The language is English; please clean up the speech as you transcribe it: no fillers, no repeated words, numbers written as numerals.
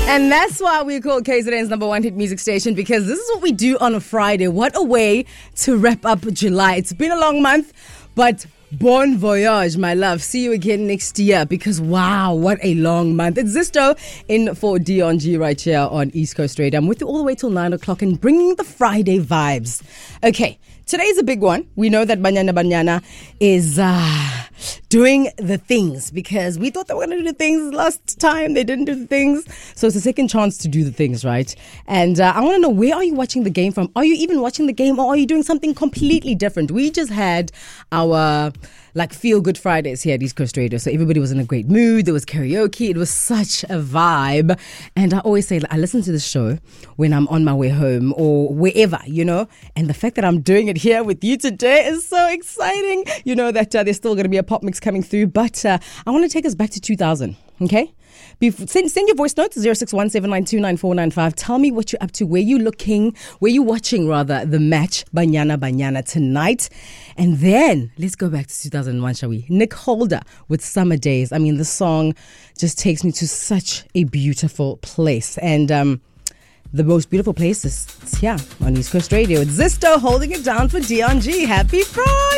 And that's why we call KZN's number one hit music station, because this is what we do on a Friday. What a way to wrap up July. It's been a long month, but bon voyage, my love. See you again next year, because wow, what a long month. It's Zisto in for Dion G right here on East Coast Radio. I'm with you all the way till 9 o'clock and bringing the Friday vibes. Okay, today's a big one. We know that Banyana Banyana is doing the things, because we thought they were going to do the things last time. They didn't do the things. So it's a second chance to do the things, right? And I want to know, where are you watching the game from? Are you even watching the game, or are you doing something completely different? We just had our Feel Good Fridays here at East Coast Radio. So everybody was in a great mood. There was karaoke. It was such a vibe. And I always say, I listen to the show when I'm on my way home or wherever, you know. And the fact that I'm doing it here with you today is so exciting. You know that there's still going to be a pop mix coming through. But I want to take us back to 2000, okay? Send your voice notes, 0617929495. Tell me what you're up to, where you watching the match Banyana Banyana tonight. And then let's go back to 2001, shall we? Nick Holder with Summer Days. I mean, the song just takes me to such a beautiful place. And the most beautiful place is here on East Coast Radio. It's Zisto holding it down for Dion G. Happy Friday!